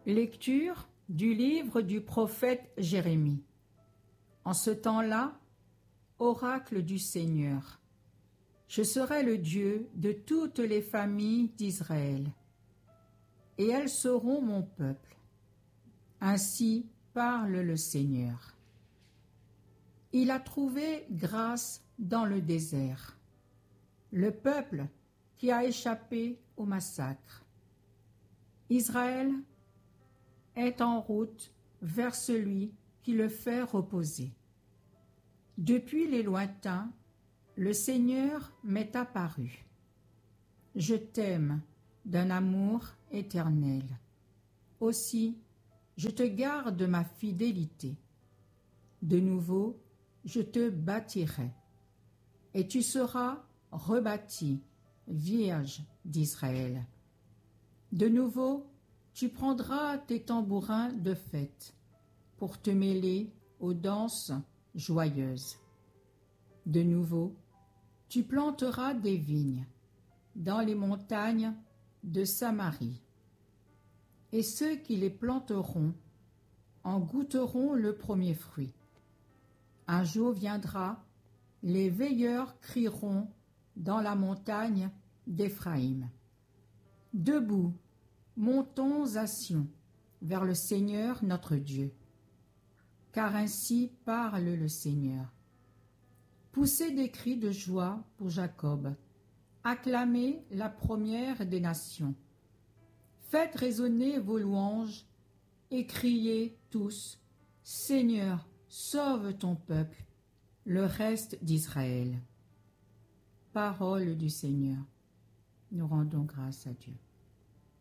Lecture du livre du prophète Jérémie. En ce temps-là, oracle du Seigneur, je serai le Dieu de toutes les familles d'Israël, et elles seront mon peuple. Ainsi parle le Seigneur. Il a trouvé grâce dans le désert, le peuple qui a échappé au massacre. Israël est en route vers celui qui le fait reposer. Depuis les lointains, le Seigneur m'est apparu. Je t'aime d'un amour éternel. Aussi, je te garde ma fidélité. De nouveau, je te bâtirai, et tu seras rebâtie, Vierge d'Israël. De nouveau, tu prendras tes tambourins de fête pour te mêler aux danses joyeuses. De nouveau, tu planteras des vignes dans les montagnes de Samarie. Et ceux qui les planteront en goûteront le premier fruit. Un jour viendra, les veilleurs crieront dans la montagne d'Éphraïm. Debout, montons à Sion, vers le Seigneur notre Dieu. Car ainsi parle le Seigneur. Poussez des cris de joie pour Jacob, acclamez la première des nations. Faites résonner vos louanges et criez tous, Seigneur, sauve ton peuple, le reste d'Israël. Parole du Seigneur. Nous rendons grâce à Dieu.